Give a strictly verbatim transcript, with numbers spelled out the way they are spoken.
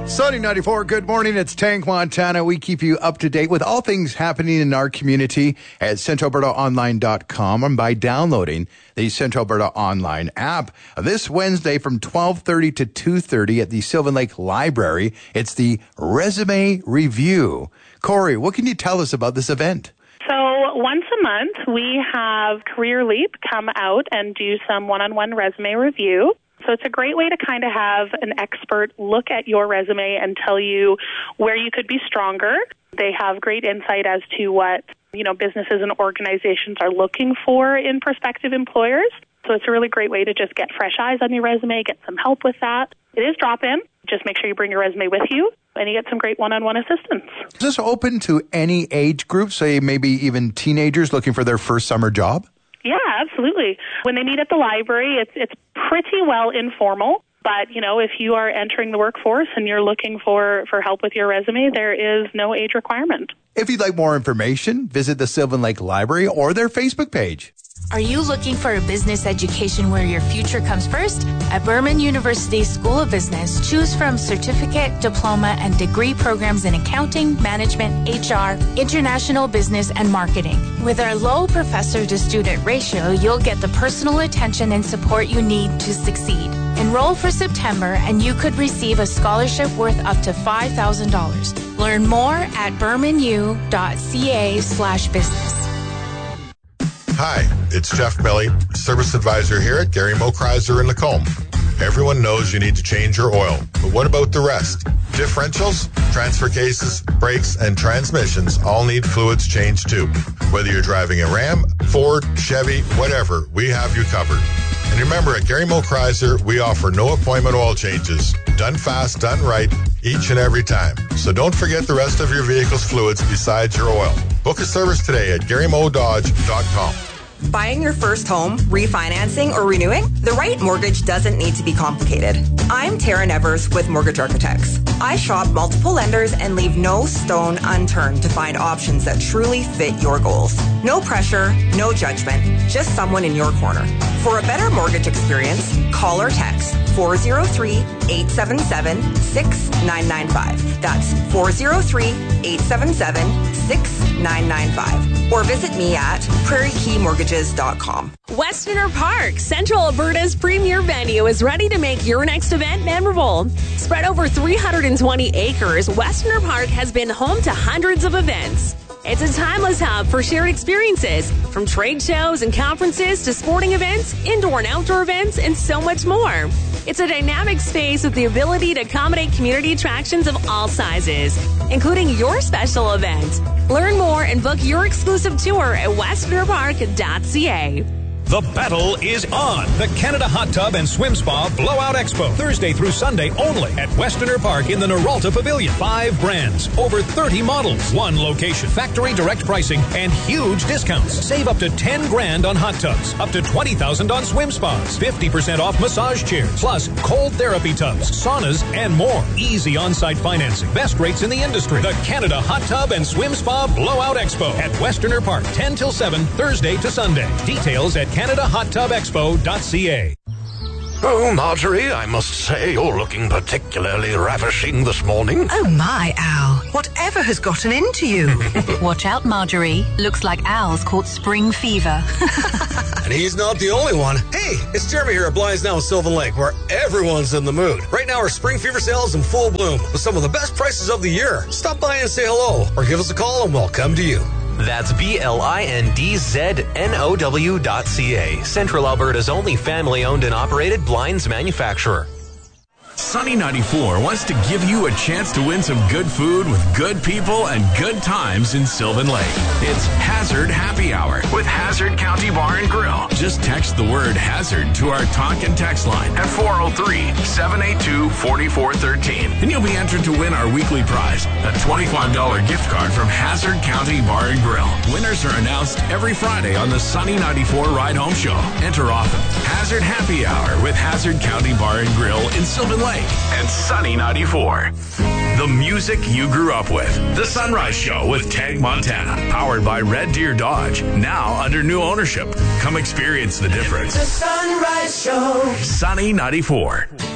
Sunny ninety-four, good morning. It's Tank Montana. We keep you up to date with all things happening in our community at central alberta online dot com and by downloading the Central Alberta Online app. This Wednesday from twelve thirty to two thirty at the Sylvan Lake Library, it's the Resume Review. Corey, what can you tell us about this event? So once a month, we have Career Leap come out and do some one-on-one resume review. So it's a great way to kind of have an expert look at your resume and tell you where you could be stronger. They have great insight as to what, you know, businesses and organizations are looking for in prospective employers. So it's a really great way to just get fresh eyes on your resume, get some help with that. It is drop-in. Just make sure you bring your resume with you, and you get some great one-on-one assistance. Is this open to any age group, say maybe even teenagers looking for their first summer job? Yeah, absolutely. When they meet at the library, it's it's pretty well informal. But, you know, if you are entering the workforce and you're looking for, for help with your resume, there is no age requirement. If you'd like more information, visit the Sylvan Lake Library or their Facebook page. Are you looking for a business education where your future comes first? At Burman University School of Business, choose from certificate, diploma, and degree programs in accounting, management, H R, international business, and marketing. With our low professor-to-student ratio, you'll get the personal attention and support you need to succeed. Enroll for September, and you could receive a scholarship worth up to five thousand dollars. Learn more at burmanu.ca slash business. Hi, it's Jeff Belly, Service Advisor here at Gary Mo Chrysler in Lacombe. Everyone knows you need to change your oil, but what about the rest? Differentials, transfer cases, brakes, and transmissions all need fluids changed too. Whether you're driving a Ram, Ford, Chevy, whatever, we have you covered. And remember, at Gary Mo Chrysler, we offer no appointment oil changes. Done fast, done right, each and every time. So don't forget the rest of your vehicle's fluids besides your oil. Book a service today at gary mo dodge dot com. Buying your first home, refinancing, or renewing? The right mortgage doesn't need to be complicated. I'm Tara Nevers with Mortgage Architects. I shop multiple lenders and leave no stone unturned to find options that truly fit your goals. No pressure, no judgment, just someone in your corner. For a better mortgage experience, call or text four oh three, eight seven seven, six nine nine five. That's four oh three, eight seven seven, six nine nine five. Or visit me at prairie key mortgages dot com. Westerner Park, Central Alberta's premier venue, is ready to make your next event memorable. Spread over three hundred twenty acres, Westerner Park has been home to hundreds of events. It's a timeless hub for shared experiences, from trade shows and conferences to sporting events, indoor and outdoor events, and so much more. It's a dynamic space with the ability to accommodate community attractions of all sizes, including your special event. Learn more and book your exclusive tour at westerner park dot c a. The battle is on. The Canada Hot Tub and Swim Spa Blowout Expo. Thursday through Sunday only at Westerner Park in the Noralta Pavilion. Five brands, over thirty models, one location, factory direct pricing, and huge discounts. Save up to ten grand on hot tubs, up to twenty thousand on swim spas, fifty percent off massage chairs, plus cold therapy tubs, saunas, and more. Easy on-site financing. Best rates in the industry. The Canada Hot Tub and Swim Spa Blowout Expo at Westerner Park, ten till seven, Thursday to Sunday. Details at canada hot tub expo dot c a. Oh, Marjorie, I must say you're looking particularly ravishing this morning. Oh, my, Al. Whatever has gotten into you? Watch out, Marjorie. Looks like Al's caught spring fever. And he's not the only one. Hey, it's Jeremy here at Blinds Now in Sylvan Lake, where everyone's in the mood. Right now, our spring fever sale is in full bloom with some of the best prices of the year. Stop by and say hello, or give us a call and we'll come to you. That's B L I N D Z N O W dot C A. Central Alberta's only family-owned and operated blinds manufacturer. Sunny ninety-four wants to give you a chance to win some good food with good people and good times in Sylvan Lake. It's Hazard Happy Hour with Hazard County Bar and Grill. Just text the word Hazard to our talk and text line at four oh three, seven eight two, four four one three, and you'll be entered to win our weekly prize, a twenty-five dollars gift card from Hazard County Bar and Grill. Winners are announced every Friday on the Sunny ninety-four Ride Home Show. Enter often. Hazard Happy Hour with Hazard County Bar and Grill in Sylvan Lake. And Sunny ninety-four. The music you grew up with. The Sunrise Show with Tank Montana. Powered by Red Deer Dodge. Now under new ownership. Come experience the difference. The Sunrise Show. Sunny ninety-four.